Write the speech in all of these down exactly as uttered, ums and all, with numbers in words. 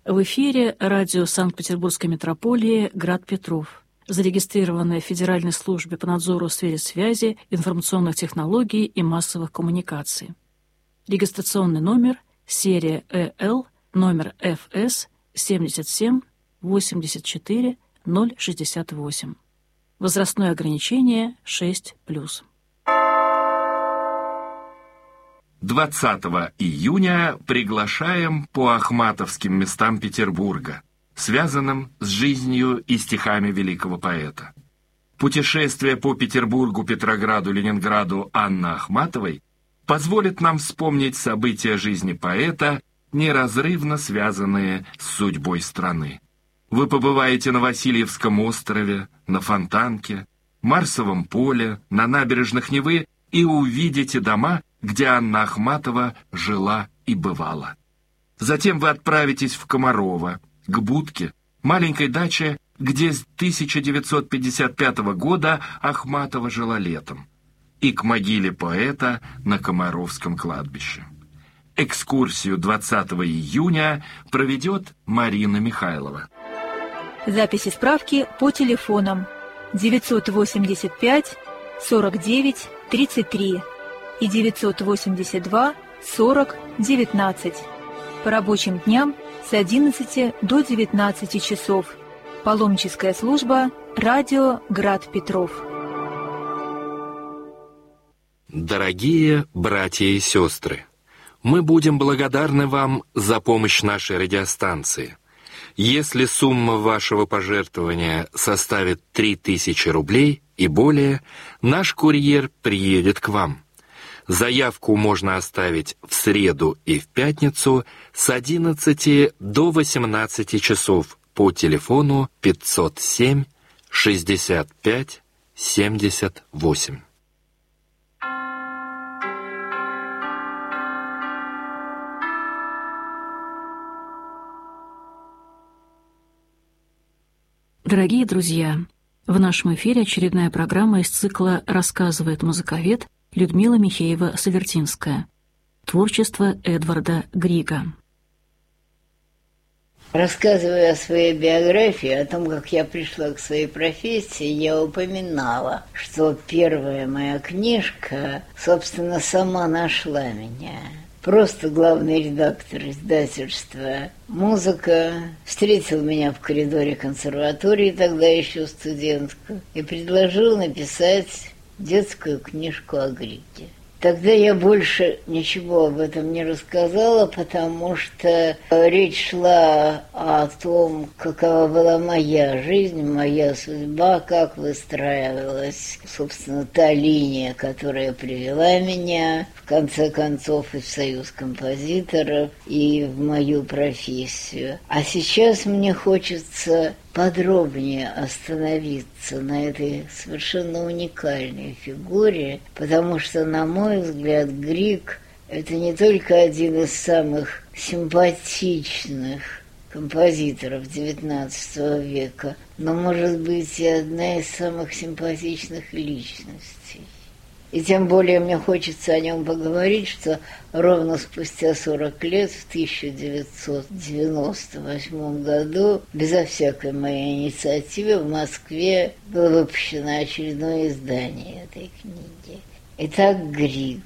В эфире радио Санкт-Петербургской метрополии «Град Петров», зарегистрированное в Федеральной службе по надзору в сфере связи, информационных технологий и массовых коммуникаций. Регистрационный номер, серия Э Л, номер Ф С семьдесят семь восемьдесят четыре ноль шестьдесят восемь. Возрастное ограничение шесть плюс. двадцатого июня приглашаем по ахматовским местам Петербурга, связанным с жизнью и стихами великого поэта. Путешествие по Петербургу, Петрограду, Ленинграду Анны Ахматовой позволит нам вспомнить события жизни поэта, неразрывно связанные с судьбой страны. Вы побываете на Васильевском острове, на Фонтанке, Марсовом поле, на набережных Невы и увидите дома, где Анна Ахматова жила и бывала. Затем вы отправитесь в Комарово, к Будке, маленькой даче, где с тысяча девятьсот пятьдесят пятого года Ахматова жила летом, и к могиле поэта на Комаровском кладбище. Экскурсию двадцатого июня проведет Марина Михайлова. Записи справки по телефонам девятьсот восемьдесят пять сорок девять тридцать три и девятьсот восемьдесят два сорок девятнадцать. По рабочим дням с одиннадцати до девятнадцати часов. Паломническая служба «Радио Град Петров». Дорогие братья и сестры, мы будем благодарны вам за помощь нашей радиостанции. Если сумма вашего пожертвования составит три тысячи рублей и более, наш курьер приедет к вам. Заявку можно оставить в среду и в пятницу с одиннадцати до восемнадцати часов по телефону пятьсот семь шестьдесят пять семьдесят восемь. Дорогие друзья, в нашем эфире очередная программа из цикла «Рассказывает музыковед» Людмила Михеева-Савертинская. Творчество Эдварда Грига. Рассказывая о своей биографии, о том, как я пришла к своей профессии, я упоминала, что первая моя книжка, собственно, сама нашла меня. Просто главный редактор издательства «Музыка» встретил меня в коридоре консерватории, тогда еще студентку, и предложил написать детскую книжку о Григе. Тогда я больше ничего об этом не рассказала, потому что речь шла о том, какова была моя жизнь, моя судьба, как выстраивалась, собственно, та линия, которая привела меня, в конце концов, и в Союз композиторов, и в мою профессию. А сейчас мне хочется подробнее остановиться на этой совершенно уникальной фигуре, потому что, на мой взгляд, Григ – это не только один из самых симпатичных композиторов девятнадцатого века, но, может быть, и одна из самых симпатичных личностей. И тем более мне хочется о нем поговорить, что ровно спустя сорок лет, в тысяча девятьсот девяносто восьмом году, безо всякой моей инициативы, в Москве было выпущено очередное издание этой книги. Итак, Григ.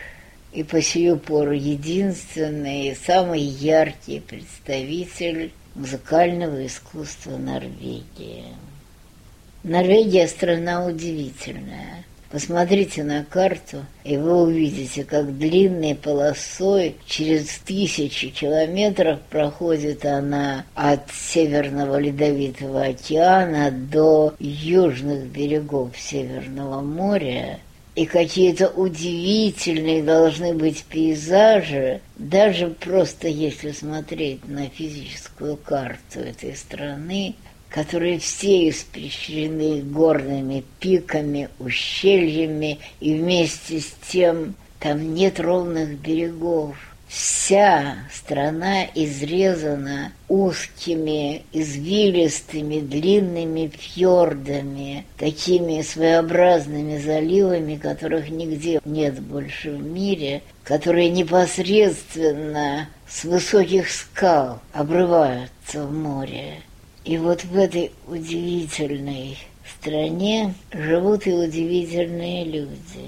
И по сию пору единственный и самый яркий представитель музыкального искусства Норвегии. Норвегия – страна удивительная. Посмотрите на карту, и вы увидите, как длинной полосой через тысячи километров проходит она от Северного Ледовитого океана до южных берегов Северного моря. И какие-то удивительные должны быть пейзажи, даже просто если смотреть на физическую карту этой страны, которые все испещрены горными пиками, ущельями, и вместе с тем там нет ровных берегов. Вся страна изрезана узкими, извилистыми, длинными фьордами, такими своеобразными заливами, которых нигде нет больше в мире, которые непосредственно с высоких скал обрываются в море. И вот в этой удивительной стране живут и удивительные люди.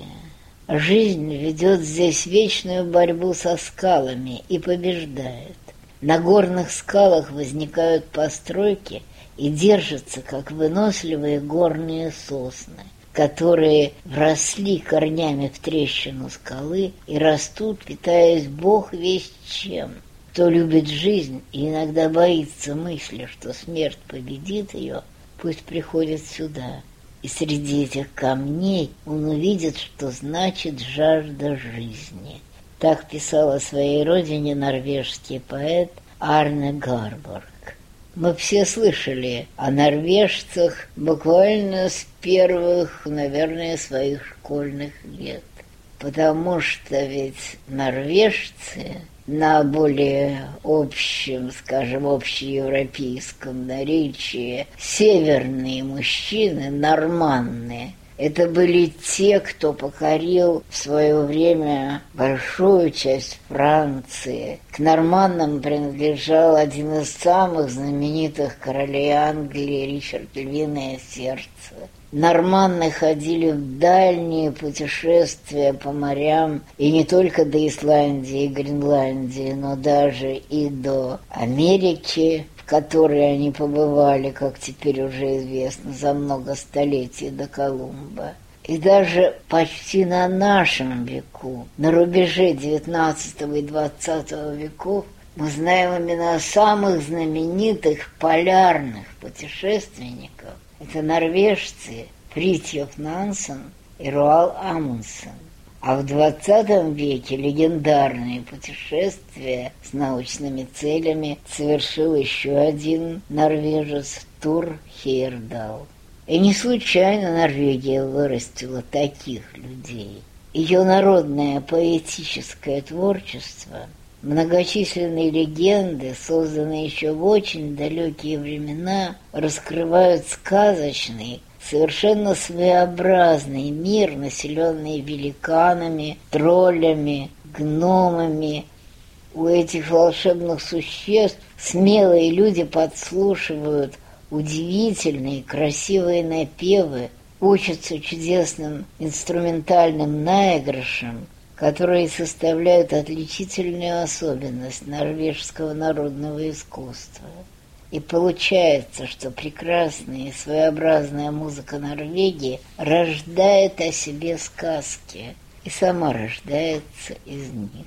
Жизнь ведет здесь вечную борьбу со скалами и побеждает. На горных скалах возникают постройки и держатся, как выносливые горные сосны, которые вросли корнями в трещину скалы и растут, питаясь бог весть чем. Кто любит жизнь и иногда боится мысли, что смерть победит ее, пусть приходит сюда. И среди этих камней он увидит, что значит жажда жизни. Так писал о своей родине норвежский поэт Арне Гарборг. Мы все слышали о норвежцах буквально с первых, наверное, своих школьных лет. Потому что ведь норвежцы на более общем, скажем, общеевропейском наречии северные мужчины, норманные, это были те, кто покорил в свое время большую часть Франции. К норманнам принадлежал один из самых знаменитых королей Англии, Ричард Львиное Сердце. Норманны ходили в дальние путешествия по морям, и не только до Исландии и Гренландии, но даже и до Америки, в которой они побывали, как теперь уже известно, за много столетий до Колумба. И даже почти на нашем веку, на рубеже девятнадцатого и двадцатого веков, мы знаем имена самых знаменитых полярных путешественников. Это норвежцы Фритьёф Нансен и Руал Амундсен. А в двадцатом веке легендарные путешествия с научными целями совершил еще один норвежец Тур Хейердал. И не случайно Норвегия вырастила таких людей. Ее народное поэтическое творчество, многочисленные легенды, созданные еще в очень далекие времена, раскрывают сказочный, совершенно своеобразный мир, населенный великанами, троллями, гномами. У этих волшебных существ смелые люди подслушивают удивительные, красивые напевы, учатся чудесным инструментальным наигрышам, которые составляют отличительную особенность норвежского народного искусства. И получается, что прекрасная и своеобразная музыка Норвегии рождает о себе сказки и сама рождается из них.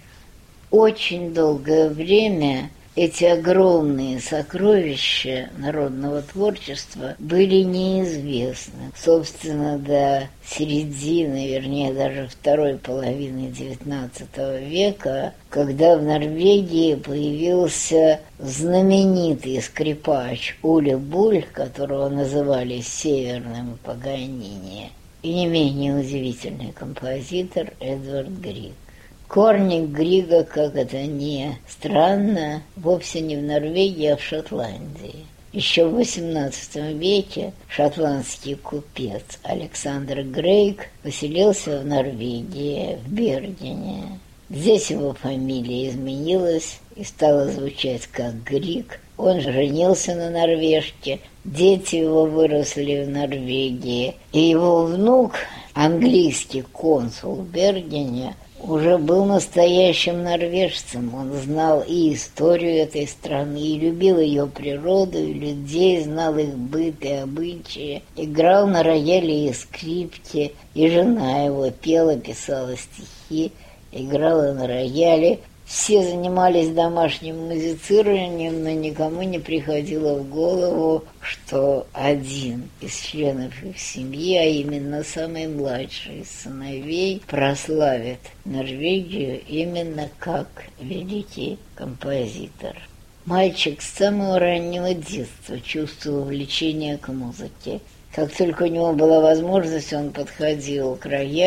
Очень долгое время эти огромные сокровища народного творчества были неизвестны. Собственно, до середины, вернее, даже второй половины девятнадцатого века, когда в Норвегии появился знаменитый скрипач Уле Буль, которого называли Северным Паганини, и не менее удивительный композитор Эдвард Григ. Корни Грига, как это ни странно, вовсе не в Норвегии, а в Шотландии. Еще в восемнадцатом веке шотландский купец Александр Грейг поселился в Норвегии, в Бергене. Здесь его фамилия изменилась и стала звучать как Григ. Он женился на норвежке, дети его выросли в Норвегии. И его внук, английский консул в Бергене, уже был настоящим норвежцем. Он знал и историю этой страны, и любил ее природу, и людей, знал их быт и обычаи. Играл на рояле и скрипке, и жена его пела, писала стихи, играла на рояле. Все занимались домашним музицированием, но никому не приходило в голову, что один из членов их семьи, а именно самый младший из сыновей, прославит Норвегию именно как великий композитор. Мальчик с самого раннего детства чувствовал влечение к музыке. Как только у него была возможность, он подходил к роялю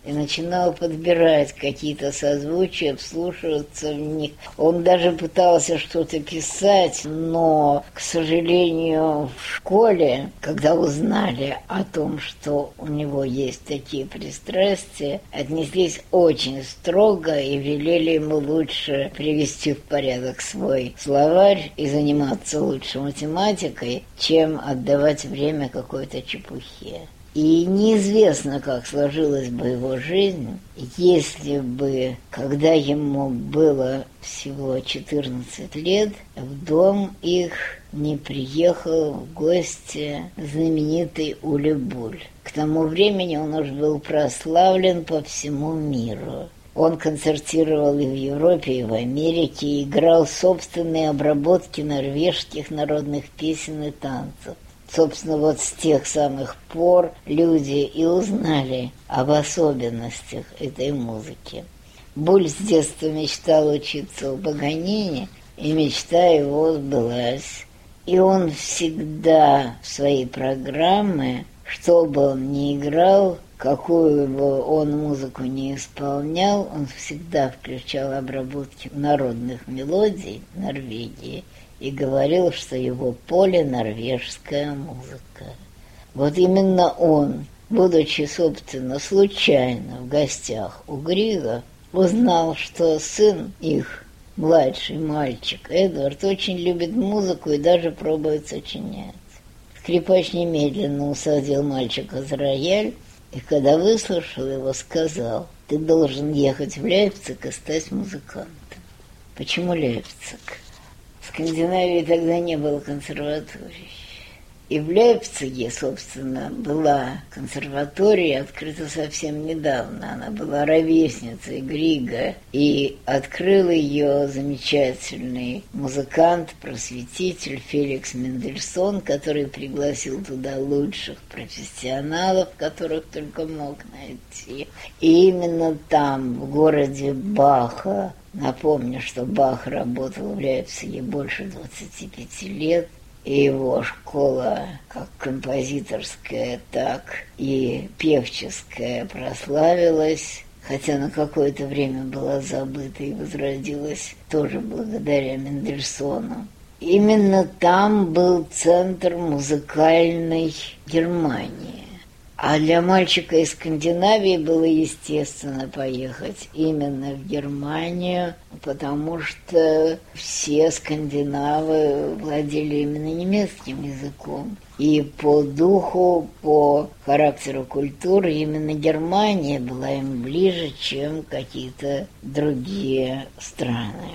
и начинал подбирать какие-то созвучия, вслушиваться в них. Он даже пытался что-то писать, но, к сожалению, в школе, когда узнали о том, что у него есть такие пристрастия, отнеслись очень строго и велели ему лучше привести в порядок свой словарь и заниматься лучше математикой, чем отдавать время какой-то чепухе. И неизвестно, как сложилась бы его жизнь, если бы, когда ему было всего четырнадцать лет, в дом их не приехал в гости знаменитый Ули Буль. К тому времени он уже был прославлен по всему миру. Он концертировал и в Европе, и в Америке, и играл собственные обработки норвежских народных песен и танцев. Собственно, вот с тех самых пор люди и узнали об особенностях этой музыки. Буль с детства мечтал учиться у Паганини, и мечта его сбылась. И он всегда в свои программы, что бы он ни играл, какую бы он музыку не исполнял, он всегда включал обработки народных мелодий Норвегии и говорил, что его поле — норвежская музыка. Вот именно он, будучи, собственно, случайно в гостях у Грига, узнал, что сын их, младший мальчик Эдвард, очень любит музыку и даже пробует сочинять. Скрипач немедленно усадил мальчика за рояль, и когда выслушал его, сказал: «Ты должен ехать в Лейпциг и стать музыкантом». Почему Лейпциг? В Скандинавии тогда не было консерваторий. И в Лейпциге, собственно, была консерватория, открыта совсем недавно. Она была ровесницей Грига, и открыл ее замечательный музыкант, просветитель Феликс Мендельсон, который пригласил туда лучших профессионалов, которых только мог найти. И именно там, в городе Баха, напомню, что Бах работал в Лейпциге больше двадцати пяти лет, и его школа, как композиторская, так и певческая, прославилась, хотя на какое-то время была забыта и возродилась тоже благодаря Мендельсону. Именно там был центр музыкальной Германии. А для мальчика из Скандинавии было естественно поехать именно в Германию, потому что все скандинавы владели именно немецким языком. И по духу, по характеру культуры именно Германия была им ближе, чем какие-то другие страны.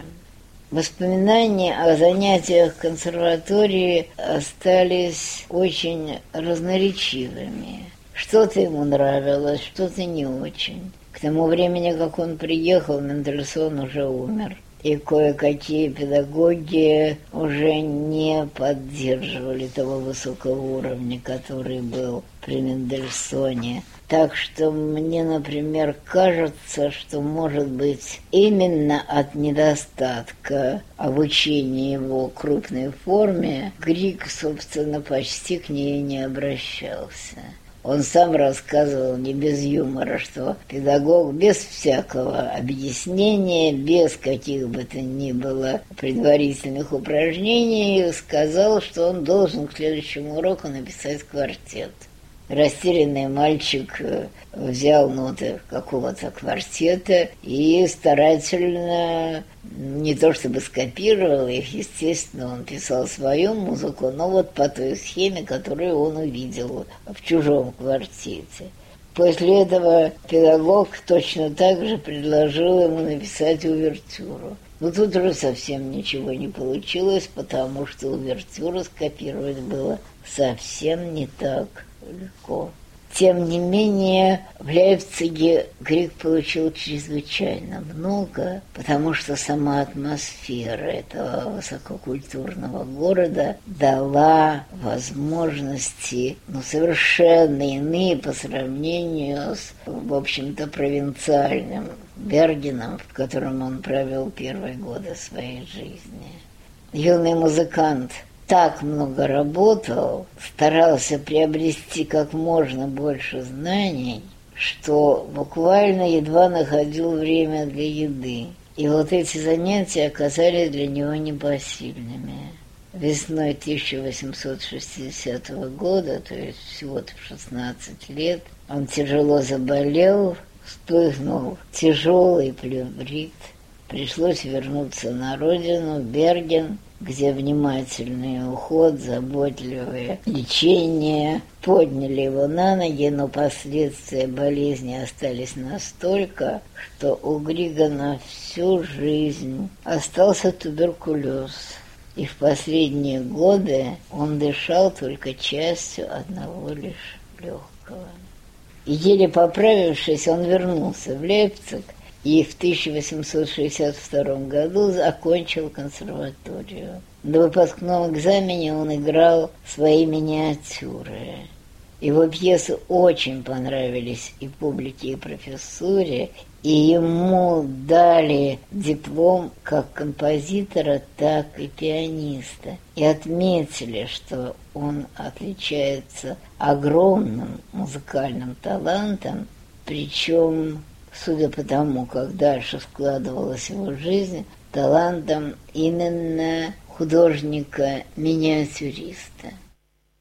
Воспоминания о занятиях в консерватории остались очень разноречивыми. Что-то ему нравилось, что-то не очень. К тому времени, как он приехал, Мендельсон уже умер. И кое-какие педагоги уже не поддерживали того высокого уровня, который был при Мендельсоне. Так что мне, например, кажется, что, может быть, именно от недостатка обучения его крупной форме Григ, собственно, почти к ней не обращался. Он сам рассказывал не без юмора, что педагог без всякого объяснения, без каких бы то ни было предварительных упражнений сказал, что он должен к следующему уроку написать квартет. Растерянный мальчик взял ноты какого-то квартета и старательно, не то чтобы скопировал их, естественно, он писал свою музыку, но вот по той схеме, которую он увидел в чужом квартете. После этого педагог точно так же предложил ему написать увертюру. Но тут уже совсем ничего не получилось, потому что увертюру скопировать было совсем не так легко. Тем не менее, в Лейпциге Григ получил чрезвычайно много, потому что сама атмосфера этого высококультурного города дала возможности, ну, совершенно иные по сравнению с, в общем-то, провинциальным Бергеном, в котором он провел первые годы своей жизни. Юный музыкант так много работал, старался приобрести как можно больше знаний, что буквально едва находил время для еды. И вот эти занятия оказались для него непосильными. Весной тысяча восемьсот шестидесятого года, то есть всего-то в шестнадцать лет, он тяжело заболел, вспыхнул тяжелый плеврит. Пришлось вернуться на родину, в Берген, где внимательный уход, заботливое лечение подняли его на ноги, но последствия болезни остались настолько, что у Григана всю жизнь остался туберкулез. И в последние годы он дышал только частью одного лишь легкого. И еле поправившись, он вернулся в Лейпциг и в тысяча восемьсот шестьдесят втором году окончил консерваторию. На выпускном экзамене он играл свои миниатюры. Его пьесы очень понравились и публике, и профессуре, и ему дали диплом как композитора, так и пианиста. И отметили, что он отличается огромным музыкальным талантом, причем, судя по тому, как дальше складывалась его жизнь, талантом именно художника-миниатюриста.